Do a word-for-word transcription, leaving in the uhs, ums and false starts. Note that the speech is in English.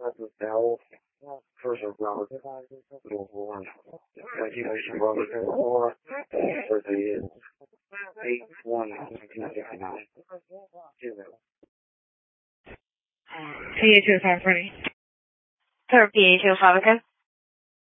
Bell, first of Robert, little one, regulation Robert, or for the eight one nineteen fifty-nine. P H O five twenty. Sir, P H O five, okay?